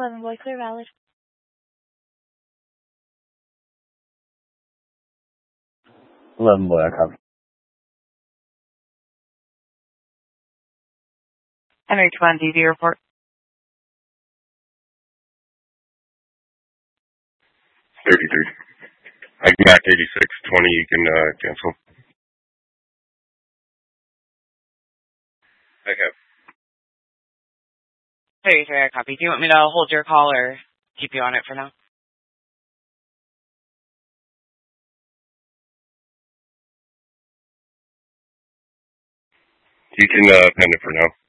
11 Boy Clear Valid. 11 Boy, I copy. NH1 DV report. 33. I can back 8620, you can cancel. I have. 33, I copy. Do you want me to hold your call or keep you on it for now? You can pen it for now.